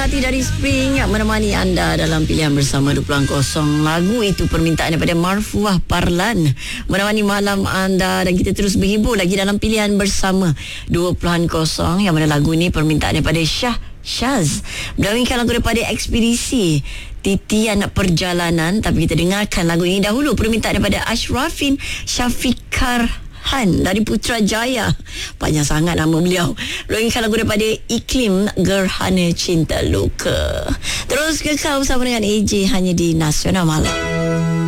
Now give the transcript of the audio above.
Hati dari Spring menemani anda dalam pilihan bersama 20.0. Lagu itu permintaan daripada Marfuah Parlan menemani malam anda, dan kita terus berhibur lagi dalam pilihan bersama 20.0, yang mana lagu ini permintaan daripada Syaz. Berdawinkan lagu daripada Ekspedisi Titian Perjalanan. Tapi kita dengarkan lagu ini dahulu, permintaan daripada Ashrafin Syafikar dari Putrajaya. Panjang sangat nama beliau. Luangkan lagu daripada Iklim Gerhana Cinta Luka. Terus kekal bersama dengan AJ hanya di Nasional Malam.